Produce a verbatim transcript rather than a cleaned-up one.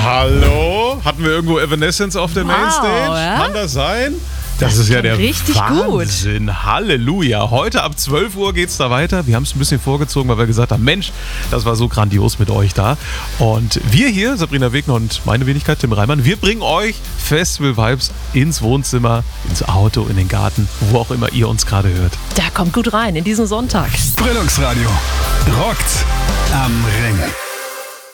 Hallo? Hatten wir irgendwo Evanescence auf der Wow, Mainstage? ja? Kann das sein? Das, Das ist ja klingt der richtig Wahnsinn. Halleluja. Heute ab zwölf Uhr geht's da weiter. Wir haben es ein bisschen vorgezogen, weil wir gesagt haben, Mensch, das war so grandios mit euch da. Und wir hier, Sabrina Wegner und meine Wenigkeit, Tim Reimann, wir bringen euch Festival-Vibes ins Wohnzimmer, ins Auto, in den Garten, wo auch immer ihr uns gerade hört. Da kommt gut rein in diesen Sonntag. Brillungsradio rockt am Ring.